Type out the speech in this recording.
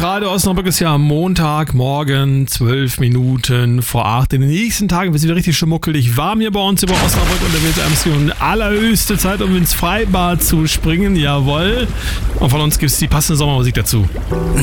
Radio Osnabrück ist ja Montagmorgen, 12 Minuten vor 8. In den nächsten Tagen wird es wieder richtig schmuckelig warm hier bei uns über Osnabrück und da wird es allerhöchste Zeit, um ins Freibad zu springen. Jawohl. Und von uns gibt es die passende Sommermusik dazu.